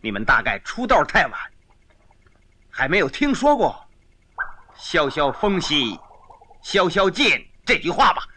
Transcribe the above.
你们大概出道太晚，还没有听说过“萧萧风兮，萧萧剑”这句话吧？